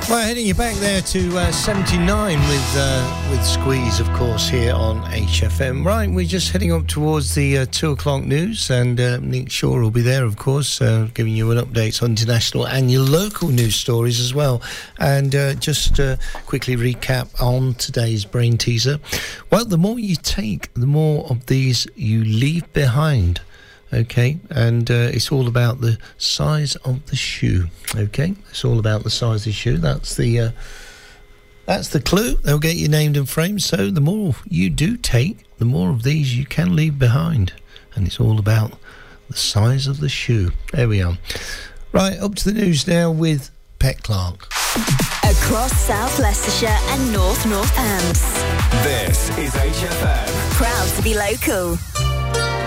Well, heading you back there to 79 with Squeeze, of course, here on HFM. Right, we're just heading up towards the 2 o'clock news, and Nick Shaw will be there, of course, giving you an update on international and your local news stories as well. And just quickly recap on today's brain teaser. Well, the more you take, the more of these you leave behind. Okay, and it's all about the size of the shoe. Okay, it's all about the size of the shoe. That's the clue. They'll get you named and framed. So the more you do take, the more of these you can leave behind. And it's all about the size of the shoe. There we are. Right, up to the news now with Pet Clark. Across South Leicestershire and North Northants. This is HFM. Proud to be local.